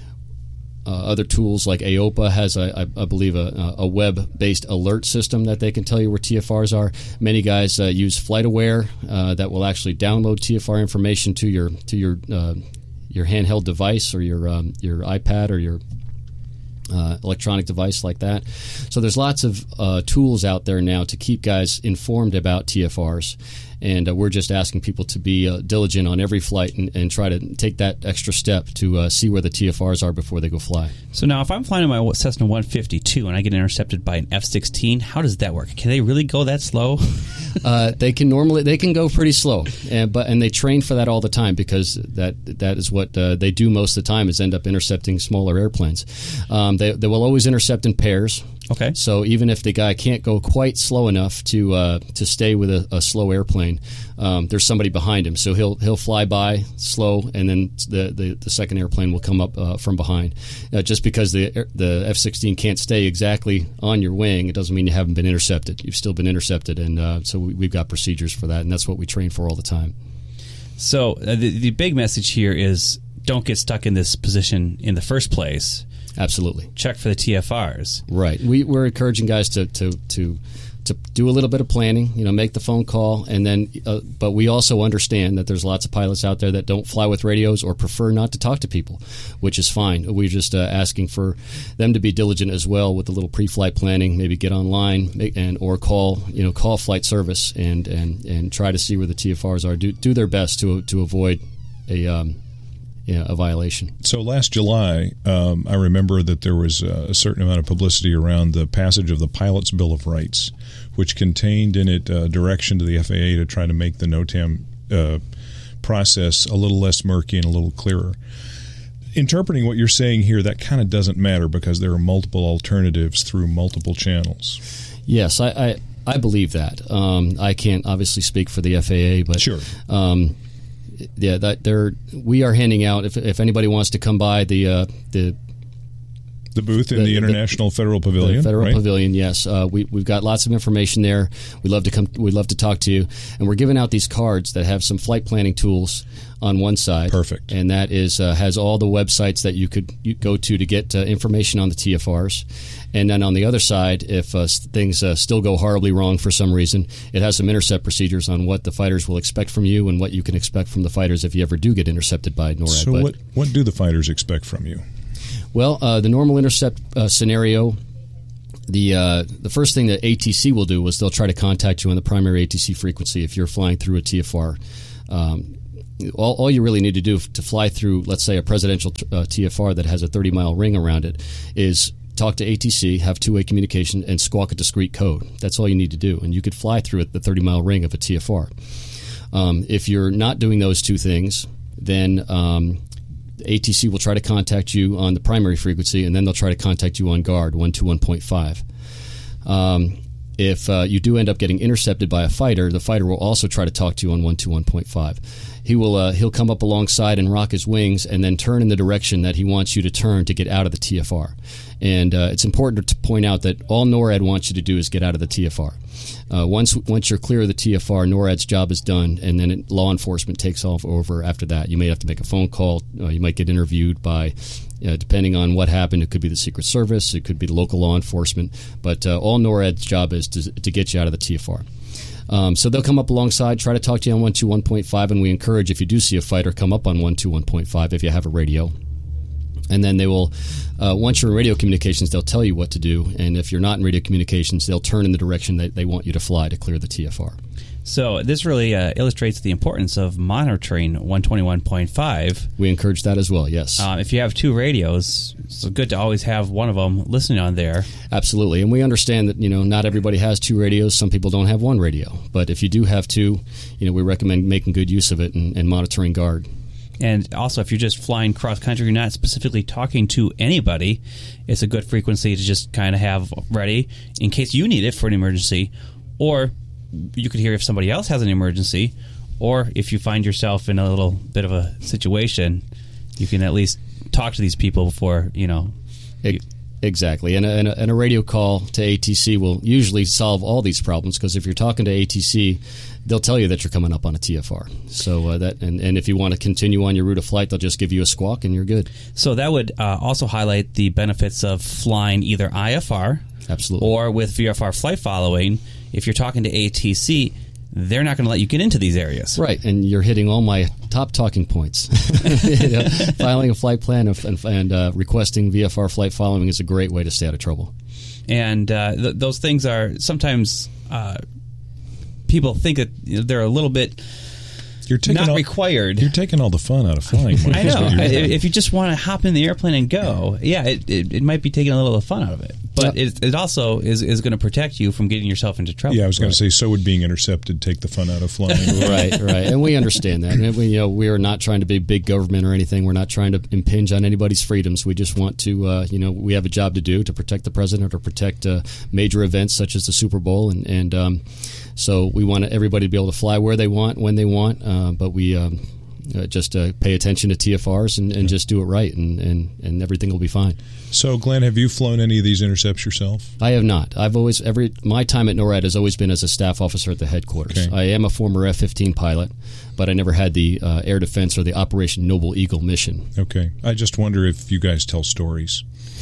Uh, other tools like A O P A has, a, I, I believe, a, a web-based alert system that they can tell you where T F Rs are. Many guys uh, use FlightAware uh, that will actually download T F R information to your to your uh, your handheld device or your um, your iPad or your uh, electronic device like that. So there's lots of uh, tools out there now to keep guys informed about T F Rs. And uh, we're just asking people to be uh, diligent on every flight and, and try to take that extra step to uh, see where the T F Rs are before they go fly. So now if I'm flying in my Cessna one fifty-two and I get intercepted by an F sixteen, how does that work? Can they really go that slow? uh, they can normally they can go pretty slow, and, but and they train for that all the time because that that is what uh, they do most of the time is end up intercepting smaller airplanes. Um, they, they will always intercept in pairs. Okay. So even if the guy can't go quite slow enough to uh, to stay with a, a slow airplane, um, there's somebody behind him. So he'll he'll fly by slow, and then the the, the second airplane will come up uh, from behind. Uh, just because the the F sixteen can't stay exactly on your wing, it doesn't mean you haven't been intercepted. You've still been intercepted, and uh, so we, we've got procedures for that, and that's what we train for all the time. So uh, the the big message here is don't get stuck in this position in the first place. Absolutely. Check for the T F Rs. Right. We, we're encouraging guys to, to, to, to do a little bit of planning, you know, make the phone call, and then, uh, but we also understand that there's lots of pilots out there that don't fly with radios or prefer not to talk to people, which is fine. We're just uh, asking for them to be diligent as well with a little pre-flight planning, maybe get online and or call, you know, call flight service and, and, and try to see where the T F Rs are. Do, do their best to, to avoid a, um, Yeah, a violation. So last July, um, I remember that there was a certain amount of publicity around the passage of the Pilot's Bill of Rights, which contained in it uh, direction to the F A A to try to make the NOTAM uh, process a little less murky and a little clearer. Interpreting what you're saying here, that kind of doesn't matter because there are multiple alternatives through multiple channels. Yes, I, I, I believe that. Um, I can't obviously speak for the F A A, but sure. Um, yeah, that they're we are handing out. If if anybody wants to come by the uh, the The booth in the, the International the, Federal Pavilion. The Federal right? Pavilion, yes. Uh, we, we've got lots of information there. We love to come. We love to talk to you, and we're giving out these cards that have some flight planning tools on one side. Perfect. And that is uh, has all the websites that you could you go to to get uh, information on the T F Rs. And then on the other side, if uh, things uh, still go horribly wrong for some reason, it has some intercept procedures on what the fighters will expect from you and what you can expect from the fighters if you ever do get intercepted by NORAD. So but, what what do the fighters expect from you? Well, uh, the normal intercept uh, scenario, the uh, the first thing that A T C will do is they'll try to contact you on the primary A T C frequency if you're flying through a T F R. Um, all, all you really need to do to fly through, let's say, a presidential uh, T F R that has a thirty-mile ring around it is talk to A T C, have two-way communication, and squawk a discrete code. That's all you need to do, and you could fly through it, the thirty-mile ring of a T F R. Um, if you're not doing those two things, then um, A T C will try to contact you on the primary frequency, and then they'll try to contact you on guard, one twenty-one point five. Um, if uh, you do end up getting intercepted by a fighter, the fighter will also try to talk to you on one twenty-one point five. He will uh, he'll come up alongside and rock his wings and then turn in the direction that he wants you to turn to get out of the T F R. And uh, it's important to point out that all NORAD wants you to do is get out of the T F R. Uh, once once you're clear of the T F R, NORAD's job is done, and then it, law enforcement takes off over after that. You may have to make a phone call. Uh, you might get interviewed by, uh, depending on what happened, it could be the Secret Service, it could be the local law enforcement. But uh, all NORAD's job is to, to get you out of the T F R. Um, so they'll come up alongside, try to talk to you on one twenty-one point five, and we encourage, if you do see a fighter, come up on one twenty-one point five if you have a radio. And then they will, uh, once you're in radio communications, they'll tell you what to do. And if you're not in radio communications, they'll turn in the direction that they want you to fly to clear the T F R. So this really uh, illustrates the importance of monitoring one twenty-one point five. We encourage that as well, yes. Uh, if you have two radios, it's good to always have one of them listening on there. Absolutely. And we understand that, you know, not everybody has two radios. Some people don't have one radio. But if you do have two, you know, we recommend making good use of it and, and monitoring guard. And also, if you're just flying cross-country, you're not specifically talking to anybody, it's a good frequency to just kind of have ready in case you need it for an emergency, or you could hear if somebody else has an emergency, or if you find yourself in a little bit of a situation, you can at least talk to these people before, you know. You, Exactly. And a, and, a, and a radio call to A T C will usually solve all these problems, because if you're talking to A T C, they'll tell you that you're coming up on a T F R. So uh, that and, and if you want to continue on your route of flight, they'll just give you a squawk and you're good. So that would uh, also highlight the benefits of flying either I F R Absolutely. Or with V F R flight following. If you're talking to A T C, they're not going to let you get into these areas. Right, and you're hitting all my top talking points. You know, filing a flight plan and, and uh, requesting V F R flight following is a great way to stay out of trouble. And uh, th- those things are sometimes uh, people think that you know, they're a little bit you're taking not all, required. You're taking all the fun out of flying. Mike, I know. If you just want to hop in the airplane and go, yeah, it, it, it might be taking a little of the fun out of it. But yep. it, it also is, is going to protect you from getting yourself into trouble. Yeah, I was going right. to say, so would being intercepted take the fun out of flying. Right, right. And we understand that. And we, you know, we are not trying to be big government or anything. We're not trying to impinge on anybody's freedoms. We just want to, uh, you know, we have a job to do to protect the president or protect uh, major events such as the Super Bowl. And, and um, so we want everybody to be able to fly where they want, when they want. Uh, but we um, uh, just uh, pay attention to T F Rs and, and yeah. just do it right, and, and, and everything will be fine. So, Glenn, have you flown any of these intercepts yourself? I have not. I've always every my time at NORAD has always been as a staff officer at the headquarters. Okay. I am a former F fifteen pilot, but I never had the uh, air defense or the Operation Noble Eagle mission. Okay. I just wonder if you guys tell stories.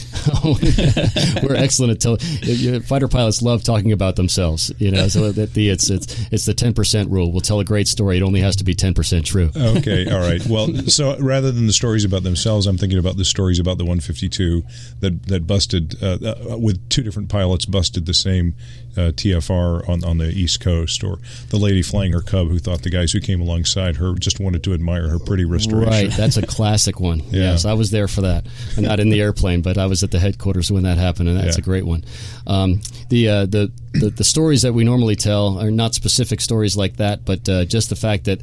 We're excellent at telling. Fighter pilots love talking about themselves. You know, so that the it's it's it's the ten percent rule. We'll tell a great story. It only has to be ten percent true. Okay, all right. Well, so rather than the stories about themselves, I'm thinking about the stories about the one fifty-two that that busted uh, uh, with two different pilots busted the same uh, T F R on on the East Coast, or the lady flying her Cub who thought the guys who came alongside her just wanted to admire her pretty restoration. Right, that's a classic one. Yeah. Yes, I was there for that. I'm not in the airplane, but I was at the headquarters when that happened, and that's yeah. a great one. Um, the, uh, the the the stories that we normally tell are not specific stories like that, but uh, just the fact that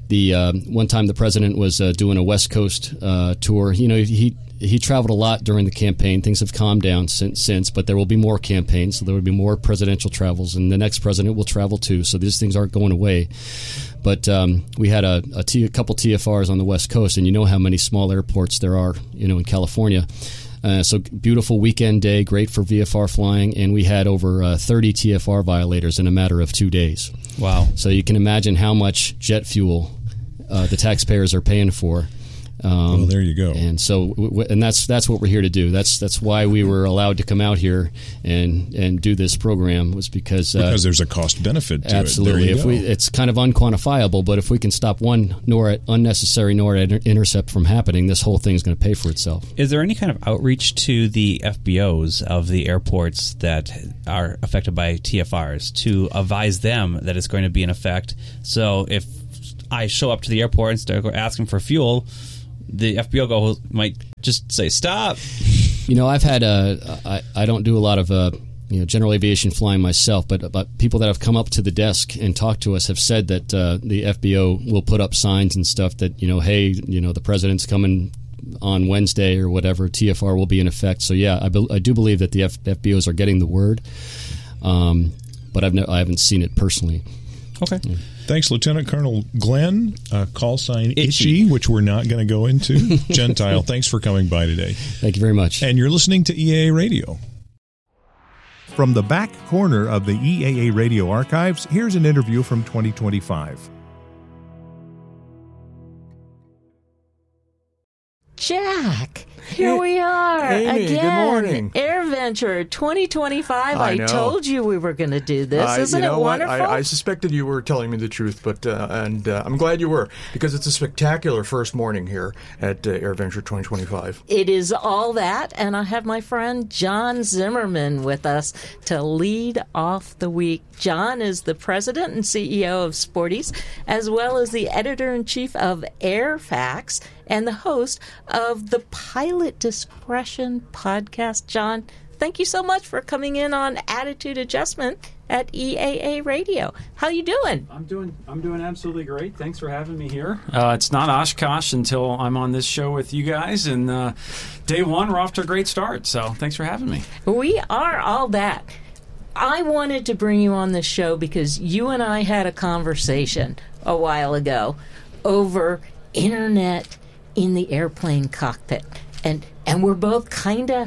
the uh, one time the president was uh, doing a West Coast uh, tour. You know, he he traveled a lot during the campaign. Things have calmed down since, since, but there will be more campaigns, so there will be more presidential travels, and the next president will travel too. So these things aren't going away. But um, we had a, a, T, a couple T F Rs on the West Coast, and you know how many small airports there are, you know, in California. Uh, so beautiful weekend day, great for V F R flying, and we had over uh, thirty T F R violators in a matter of two days. Wow. So you can imagine how much jet fuel uh, the taxpayers are paying for. Um, well, there you go. And so, w- w- and that's that's what we're here to do. That's that's why we were allowed to come out here and and do this program, was because uh, because there's a cost benefit to absolutely. it. There you if go. we, it's kind of unquantifiable, but if we can stop one NORAD, unnecessary NORAD inter- intercept from happening, this whole thing is going to pay for itself. Is there any kind of outreach to the F B Os of the airports that are affected by T F Rs to advise them that it's going to be in effect? So if I show up to the airport and start asking for fuel, the F B O go might just say stop. You know, I've had a. I, I don't do a lot of uh, you know general aviation flying myself, but but people that have come up to the desk and talked to us have said that uh, the F B O will put up signs and stuff that, you know, hey, you know, the president's coming on Wednesday or whatever. T F R will be in effect. So yeah, I, be, I do believe that the F, FBOs are getting the word, um, but I've no, I haven't seen it personally. Okay. Yeah. Thanks, Lieutenant Colonel Glenn, uh, call sign Itchy, Itchy which we're not going to go into. Gentile, thanks for coming by today. Thank you very much. And you're listening to E A A Radio. From the back corner of the E A A Radio archives, here's an interview from twenty twenty-five. Jack, here we are Amy, again. good morning. AirVenture twenty twenty-five. I I, know. told you we were going to do this. Uh, Isn't you know it what? wonderful? I, I suspected you were telling me the truth, but uh, and uh, I'm glad you were, because it's a spectacular first morning here at uh, AirVenture twenty twenty-five. It is all that, and I have my friend John Zimmerman with us to lead off the week. John is the president and C E O of Sporties, as well as the editor-in-chief of Airfax and the host of the Pilot Discretion podcast. John, thank you so much for coming in on Attitude Adjustment at E A A Radio. How you doing? I'm doing I'm doing absolutely great. Thanks for having me here. Uh, it's not Oshkosh until I'm on this show with you guys, and uh, day one, we're off to a great start. So thanks for having me. We are all that. I wanted to bring you on this show because you and I had a conversation a while ago over internet in the airplane cockpit. And and we're both kind of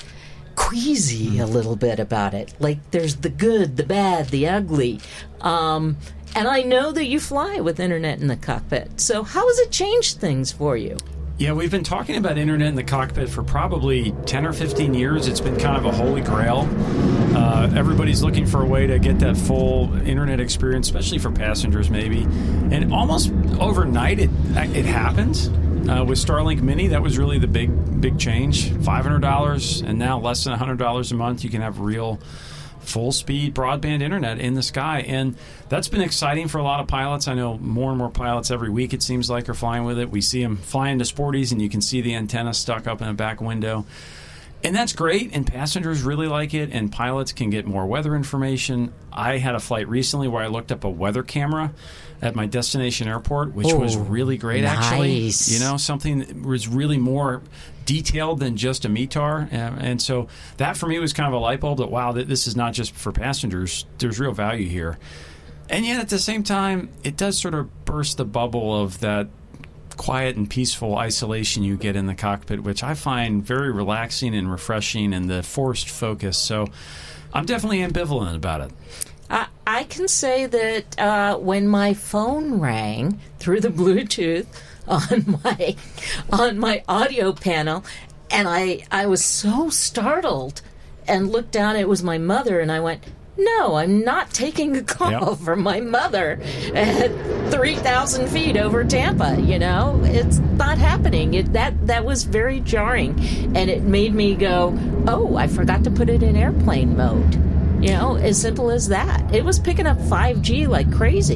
queasy a little bit about it. Like, there's the good, the bad, the ugly. Um, and I know that you fly with internet in the cockpit. So how has it changed things for you? Yeah, we've been talking about internet in the cockpit for probably ten or fifteen years. It's been kind of a holy grail. Uh, everybody's looking for a way to get that full internet experience, especially for passengers maybe. And almost overnight it it happened. Uh, with Starlink Mini, that was really the big big change. five hundred dollars, and now less than one hundred dollars a month, you can have real full-speed broadband internet in the sky. And that's been exciting for a lot of pilots. I know more and more pilots every week, it seems like, are flying with it. We see them flying to Sporties, and you can see the antenna stuck up in a back window. And that's great, and passengers really like it, and pilots can get more weather information. I had a flight recently where I looked up a weather camera at my destination airport, which oh, was really great, nice. actually. You know, something that was really more detailed than just a M E T A R. And, and so that, for me, was kind of a light bulb that, wow, this is not just for passengers. There's real value here. And yet, at the same time, it does sort of burst the bubble of that quiet and peaceful isolation you get in the cockpit, which I find very relaxing and refreshing, and the forced focus. So I'm definitely ambivalent about it. I, I can say that uh, when my phone rang through the Bluetooth on my on my audio panel, and I I was so startled and looked down, it was my mother, and I went, no, I'm not taking a call yep. from my mother at three thousand feet over Tampa. You know, it's not happening. It, that that was very jarring, and it made me go, oh, I forgot to put it in airplane mode. You know, as simple as that. It was picking up five G like crazy.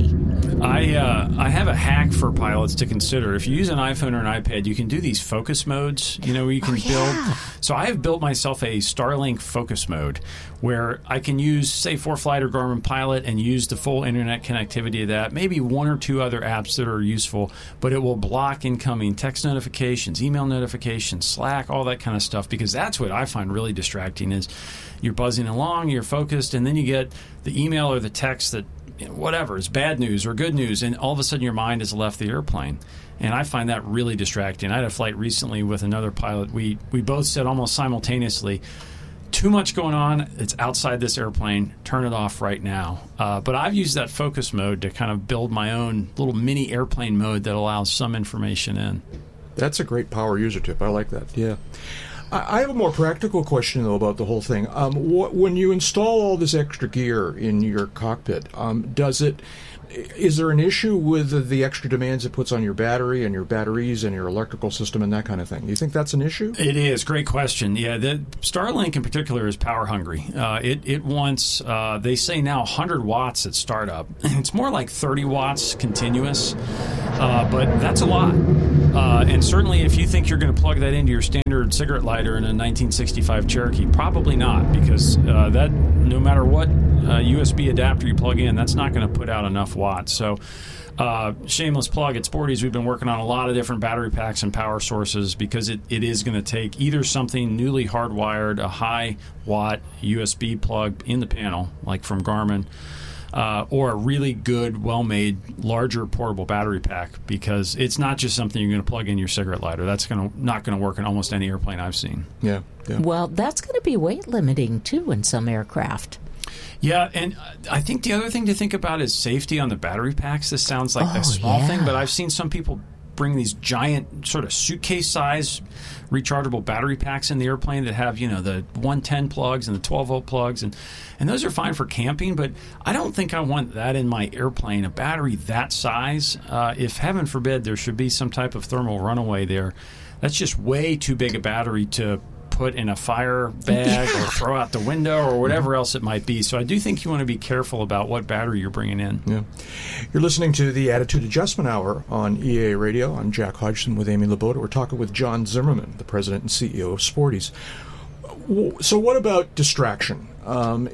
I uh, I have a hack for pilots to consider. If you use an iPhone or an iPad, you can do these focus modes, you know, where you can oh, yeah. build. So I have built myself a Starlink focus mode where I can use, say, ForeFlight or Garmin Pilot and use the full internet connectivity of that, maybe one or two other apps that are useful, but it will block incoming text notifications, email notifications, Slack, all that kind of stuff, because that's what I find really distracting is you're buzzing along, you're focused, and then you get the email or the text that, you know, whatever, is bad news or good news, and all of a sudden your mind has left the airplane. And I find that really distracting. I had a flight recently with another pilot. We, we both said almost simultaneously, too much going on, it's outside this airplane, turn it off right now. Uh, but I've used that focus mode to kind of build my own little mini airplane mode that allows some information in. That's a great power user tip. I like that, yeah. I have a more practical question, though, about the whole thing. Um, wh- when you install all this extra gear in your cockpit, um, does it... Is there an issue with the, the extra demands it puts on your battery and your batteries and your electrical system and that kind of thing? Do you think that's an issue? It is. Great question. Yeah, the Starlink in particular is power hungry. Uh, it, it wants, uh, they say now one hundred watts at startup. It's more like thirty watts continuous, uh, but that's a lot. Uh, and certainly if you think you're going to plug that into your standard cigarette lighter in a nineteen sixty-five Cherokee, probably not, because uh, that, no matter what uh, U S B adapter you plug in, that's not going to put out enough watts. So, uh, shameless plug, at Sporty's, we've been working on a lot of different battery packs and power sources because it, it is going to take either something newly hardwired, a high watt U S B plug in the panel, like from Garmin, uh, or a really good, well-made, larger portable battery pack, because it's not just something you're going to plug in your cigarette lighter. That's going to not going to work in almost any airplane I've seen. Yeah, yeah. Well, that's going to be weight limiting, too, in some aircraft. Yeah, and I think the other thing to think about is safety on the battery packs. This sounds like oh, a small yeah. thing, but I've seen some people bring these giant sort of suitcase-size rechargeable battery packs in the airplane that have, you know, the one ten plugs and the twelve-volt plugs, and, and those are fine for camping, but I don't think I want that in my airplane, a battery that size. Uh, if, heaven forbid, there should be some type of thermal runaway there, that's just way too big a battery to put in a fire bag yeah. or throw out the window or whatever else it might be. So I do think you want to be careful about what battery you're bringing in. Yeah. You're listening to the Attitude Adjustment Hour on E A Radio. I'm Jack Hodgson with Amy Laboda. We're talking with John Zimmerman, the president and C E O of Sporty's. So what about distraction? Um,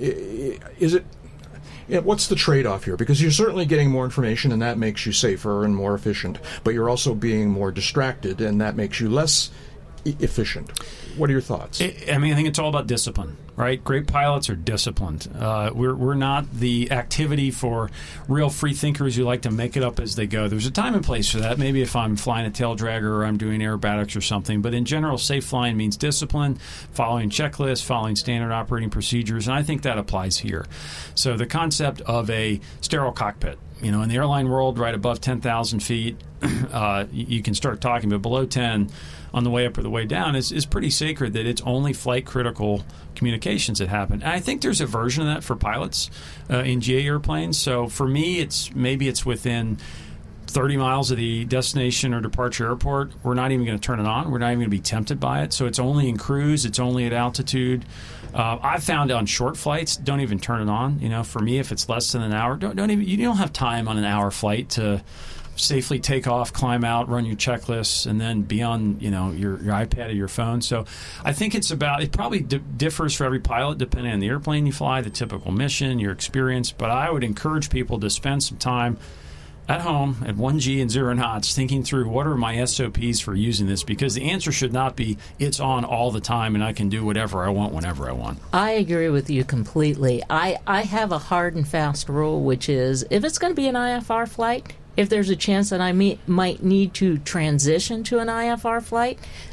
is it... Yeah, what's the trade-off here? Because you're certainly getting more information, and that makes you safer and more efficient, but you're also being more distracted, and that makes you less e- efficient. What are your thoughts? I mean, I think it's all about discipline, right? Great pilots are disciplined. Uh, we're we're not the activity for real free thinkers who like to make it up as they go. There's a time and place for that. Maybe if I'm flying a tail dragger or I'm doing aerobatics or something. But in general, safe flying means discipline, following checklists, following standard operating procedures, and I think that applies here. So the concept of a sterile cockpit, you know, in the airline world, right above ten thousand feet, uh, you can start talking, but below ten, on the way up or the way down, is, is pretty sacred, that it's only flight-critical communications that happen. And I think there's a version of that for pilots uh, in G A airplanes. So for me, it's maybe it's within thirty miles of the destination or departure airport. We're not even going to turn it on. We're not even going to be tempted by it. So it's only in cruise. It's only at altitude. Uh, I've found on short flights, don't even turn it on. You know, for me, if it's less than an hour, don't don't even. You don't have time on an hour flight to safely take off, climb out, run your checklists, and then be on, you know, your, your iPad or your phone. So I think it's about, it probably di- differs for every pilot depending on the airplane you fly, the typical mission, your experience. But I would encourage people to spend some time at home at one G and zero knots thinking through what are my S O Ps for using this, because the answer should not be it's on all the time and I can do whatever I want whenever I want. I agree with you completely. I, I have a hard and fast rule, which is if it's going to be an I F R flight, if there's a chance that I may, might need to transition to an I F R flight,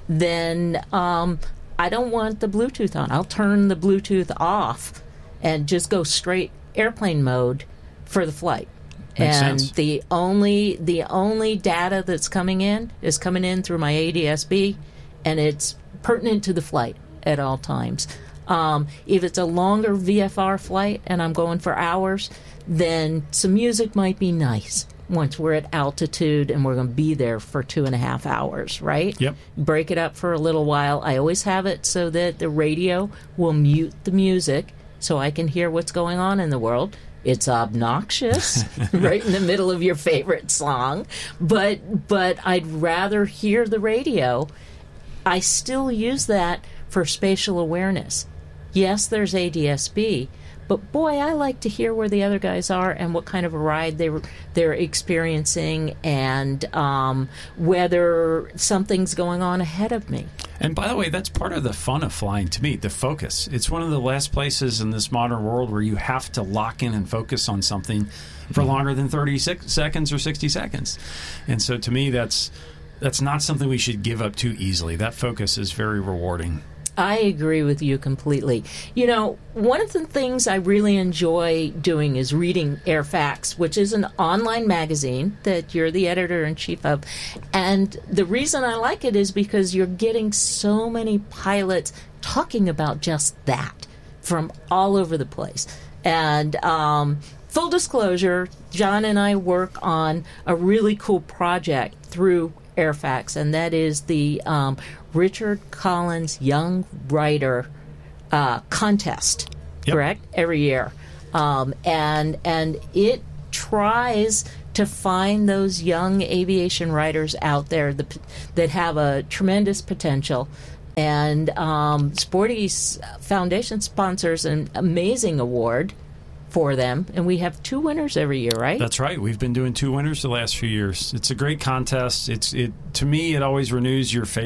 then um, I don't want the Bluetooth on. I'll turn the Bluetooth off and just go straight airplane mode for the flight. Makes and sense. the only the only data that's coming in is coming in through my A D S B, and it's pertinent to the flight at all times. Um, if it's a longer V F R flight and I'm going for hours, then some music might be nice once we're at altitude and we're going to be there for two and a half hours, right? Yep. Break it up for a little while. I always have it so that the radio will mute the music so I can hear what's going on in the world. It's obnoxious, right in the middle of your favorite song, but but I'd rather hear the radio. I still use that for spatial awareness. Yes, there's A D S B, but boy, I like to hear where the other guys are and what kind of a ride they were, they're experiencing, and um, whether something's going on ahead of me. And by the way, that's part of the fun of flying to me, the focus. It's one of the last places in this modern world where you have to lock in and focus on something for longer than thirty seconds or sixty seconds. And so to me, that's that's not something we should give up too easily. That focus is very rewarding. I agree with you completely. You know, one of the things I really enjoy doing is reading Airfax, which is an online magazine that you're the editor-in-chief of. And the reason I like it is because you're getting so many pilots talking about just that from all over the place. And um, full disclosure, John and I work on a really cool project through Airfax, and that is the um, Richard Collins Young Writer uh, Contest, yep. Correct? Every year. Um, and and it tries to find those young aviation writers out there that, that have a tremendous potential. And um, Sporty's Foundation sponsors an amazing award for them, and we have two winners every year, right? That's right. We've been doing two winners the last few years. It's a great contest. It's it to me, it always renews your faith